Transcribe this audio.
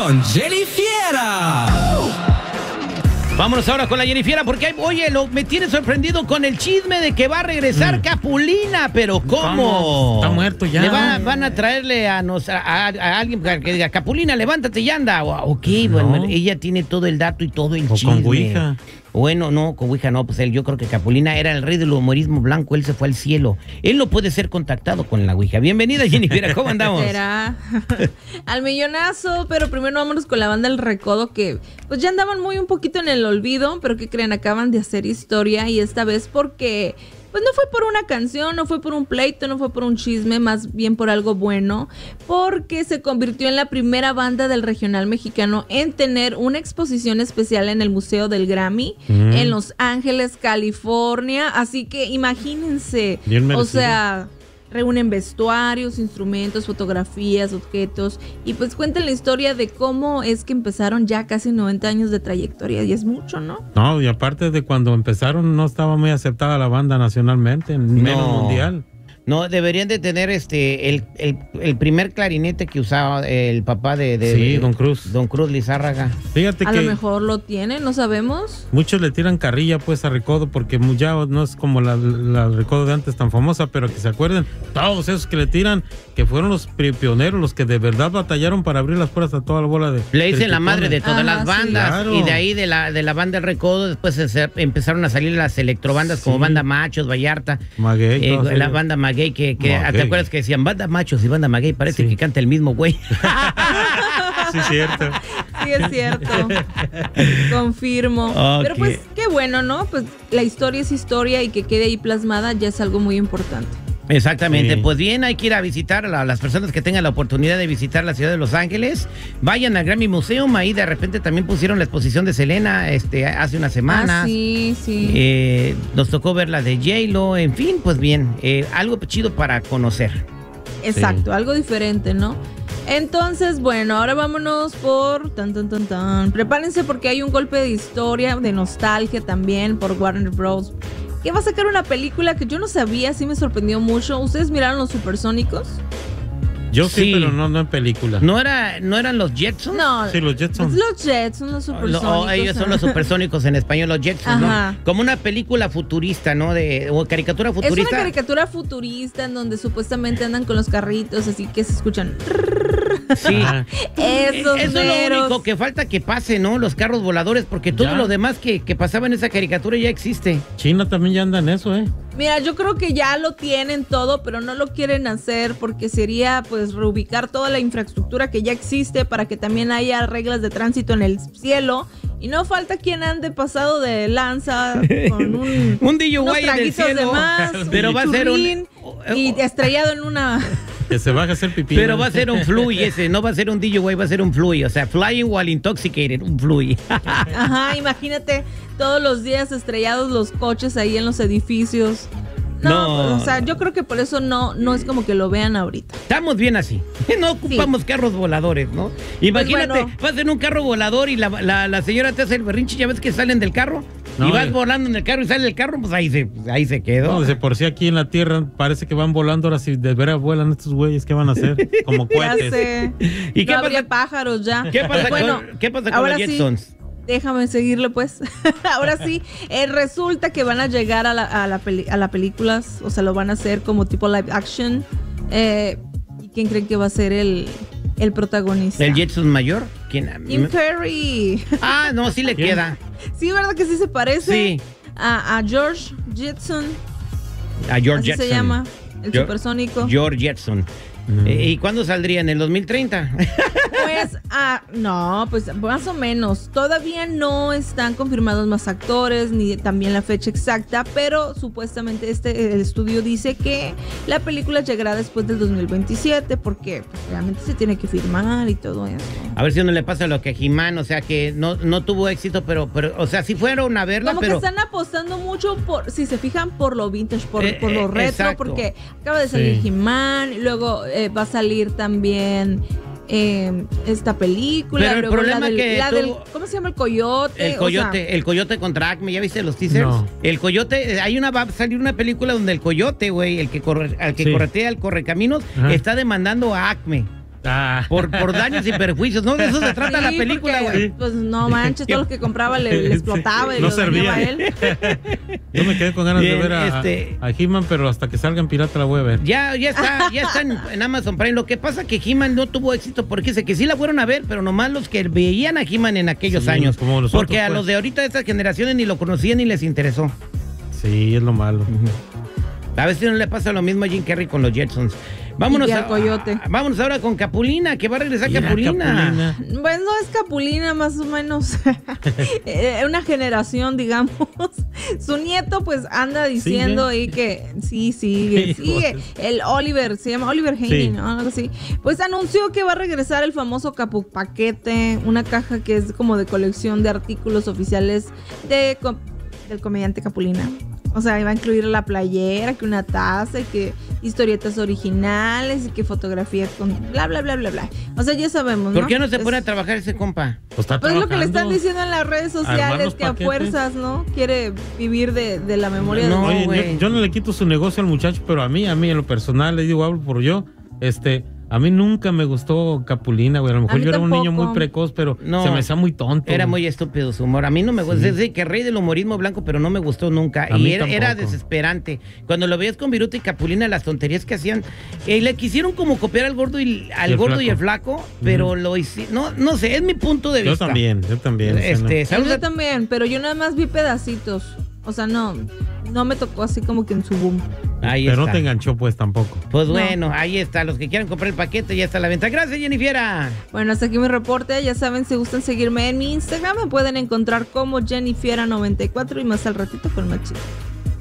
con Jenny Fiera. Vámonos ahora con la Jenny Fiera porque, oye, me tiene sorprendido con el chisme de que va a regresar Capulina, pero ¿cómo? Está muerto ya. Le van a traerle a alguien que diga, Capulina, levántate y anda. Ok, bueno, ella tiene todo el dato y todo el chisme. Con Ouija. Bueno, no, con Ouija no, pues yo creo que Capulina era el rey del humorismo blanco, él se fue al cielo. Él no puede ser contactado con la Ouija. Bienvenida, Jenny Fiera, ¿cómo andamos? Será al millonazo, pero primero vámonos con la banda El Recodo, que pues ya andaban muy un poquito en el olvido, pero ¿qué creen? Acaban de hacer historia y esta vez porque... pues no fue por una canción, no fue por un pleito, no fue por un chisme, más bien por algo bueno, porque se convirtió en la primera banda del regional mexicano en tener una exposición especial en el Museo del Grammy en Los Ángeles, California. Así que imagínense, o sea, reúnen vestuarios, instrumentos, fotografías, objetos y pues cuentan la historia de cómo es que empezaron ya casi 90 años de trayectoria y es mucho, ¿no? No, y aparte de cuando empezaron no estaba muy aceptada la banda nacionalmente, menos mundial. No, deberían de tener el primer clarinete que usaba el papá de Don Cruz. Don Cruz Lizárraga. Fíjate a que lo mejor lo tiene, no sabemos. muchos le tiran carrilla pues a Recodo porque ya no es como la Recodo de antes tan famosa, pero que se acuerden, todos esos que le tiran, que fueron los pioneros, los que de verdad batallaron para abrir las puertas a toda la bola de... Le dicen la madre de todas las bandas, sí. Claro. Y de ahí de la banda El Recodo después empezaron a salir las electrobandas como Banda Machos, Vallarta, Maguey, la banda Maguey, que ¿te acuerdas que decían Banda Machos y Banda Maguey? Parece que canta el mismo güey. Sí, cierto. Sí, es cierto. Confirmo. Okay. Pero pues qué bueno, ¿no? Pues la historia es historia y que quede ahí plasmada ya es algo muy importante. Exactamente, Sí. Pues bien, hay que ir a visitar a las personas que tengan la oportunidad de visitar la ciudad de Los Ángeles. Vayan al Grammy Museum, ahí de repente también pusieron la exposición de Selena hace unas semanas. Sí. Nos tocó ver la de J-Lo, en fin, pues bien, algo chido para conocer. Exacto, algo diferente, ¿no? Entonces, bueno, ahora vámonos por Prepárense porque hay un golpe de historia, de nostalgia también por Warner Bros. Que va a sacar una película que yo no sabía, sí me sorprendió mucho. ¿Ustedes miraron Los Supersónicos? Yo sí, pero no en película. ¿No eran los Jetsons? No. Sí, los Jetsons. Los Jetsons, los Supersónicos. Ellos son los Supersónicos en español, los Jetsons, Ajá. ¿no? Como una película futurista, ¿no? O caricatura futurista. Es una caricatura futurista en donde supuestamente andan con los carritos, así que se escuchan... Sí. Esos Eso es lo único que falta que pase, ¿no? Los carros voladores, porque todo lo demás que pasaba en esa caricatura ya existe. China también ya anda en eso, Mira, yo creo que ya lo tienen todo, pero no lo quieren hacer porque sería pues reubicar toda la infraestructura que ya existe para que también haya reglas de tránsito en el cielo. Y no falta quien ande pasado de lanza con un DIY unos en el traguitos cielo. de más, Pero va a ser y estrellado en una... que se baja a hacer pipí. Pero va a ser un Fluy ese, no va a ser un DIY, va a ser un Fluy, o sea, flying while intoxicated, un Fluy. Ajá, imagínate todos los días estrellados los coches ahí en los edificios. No, o sea, yo creo que por eso no es como que lo vean ahorita. Estamos bien así. No ocupamos carros voladores, ¿no? Imagínate, Pues bueno. vas en un carro volador y la señora te hace el berrinche, ya ves que salen del carro. No, y vas volando en el carro y sale del carro, pues ahí se quedó. No, de por sí aquí en la tierra parece que van volando, ahora si de veras vuelan estos güeyes, ¿qué van a hacer? Como Ya cohetes. sé. ¿Y qué habría pasa? pájaros ya. ¿Qué pasa con ahora los sí, Jetsons? déjame seguirle pues. Ahora sí, resulta que van a llegar a la película, o sea, lo van a hacer como tipo live action. ¿Y quién creen que va a ser el protagonista? ¿El Jetson mayor? ¿Quién? Jim Carrey. Ah, no, sí le queda. Sí, ¿verdad que sí se parece? Sí. A George Jetson. A George Así Jetson. se llama, el supersónico. George Jetson. ¿Y cuándo saldría? ¿En el 2030? Pues, no, pues más o menos. Todavía no están confirmados más actores, ni también la fecha exacta, pero supuestamente el estudio dice que la película llegará después del 2027, porque pues, realmente se tiene que firmar y todo eso. A ver si no le pasa lo que a He-Man, o sea, que no tuvo éxito, pero o sea, sí fueron a verla, Como pero... que están apostando mucho si se fijan, por lo vintage, por lo retro, exacto. porque acaba de salir He-Man, y luego va a salir también esta película. Pero el luego problema ¿cómo se llama? El Coyote. El Coyote contra Acme, ¿ya viste los teasers? No. El Coyote, va a salir una película donde el Coyote, güey, el que corretea el correcaminos, está demandando a Acme. por daños y perjuicios. No, de eso se trata la Sí, película, porque, güey. pues no manches, todo lo que compraba le explotaba y No lo dañaba servía. a él. Yo me quedé con ganas Bien, de ver a He-Man, pero hasta que salga en pirata la voy a ver. Ya está en Amazon Prime. Lo que pasa que He-Man no tuvo éxito porque dice que sí la fueron a ver, pero nomás los que veían a He-Man en aquellos Sí, años. como nosotros, Porque a pues. los de ahorita de estas generaciones ni lo conocían ni les interesó. Sí, es lo malo. A ver si no le pasa lo mismo a Jim Carrey con los Jetsons. Vámonos, Y al coyote. vámonos ahora con Capulina, que va a regresar Mira, Capulina. Pues no es Capulina, más o menos. Una generación, digamos. Su nieto, pues, anda diciendo ahí que sigue. El Oliver, se llama Oliver Haney, Sí. ¿no? Algo así. Pues anunció que va a regresar el famoso Capupaquete, una caja que es como de colección de artículos oficiales del comediante Capulina. O sea, iba a incluir la playera, que una taza, y que historietas originales, y que fotografía con bla, bla, bla, bla, bla. O sea, ya sabemos, ¿no? ¿Por qué no se Es- pone a trabajar ese compa? Pues está Pues lo que le están trabajando. diciendo en las redes Armar sociales, los que a paquetes. fuerzas, ¿no? Quiere vivir de la memoria No, de Oye, güey. yo no le quito su negocio al muchacho, pero a mí en lo personal, le digo, hablo por yo, a mí nunca me gustó Capulina, güey. A lo mejor mí yo era un niño tampoco. muy precoz, pero No. se me hacía muy tonto. Era güey. muy estúpido su humor. A mí no me gusta. Es que rey del humorismo blanco, pero no me gustó nunca. A Y mí era tampoco. desesperante. Cuando lo veías con Viruta y Capulina, las tonterías que hacían, le quisieron como copiar al gordo y el flaco, pero lo hicieron. No sé, es mi punto de Yo vista. también. Saludos yo a- también, pero yo nada más vi pedacitos. O sea, no me tocó así como que en su boom. Ahí Pero está. no te enganchó, pues, tampoco. Pues No. bueno, ahí está. Los que quieran comprar el paquete ya está a la venta. Gracias, Jennifiera. Bueno, hasta aquí mi reporte. Ya saben, si gustan seguirme en mi Instagram, me pueden encontrar como Jennifiera94 y más al ratito con más chicos.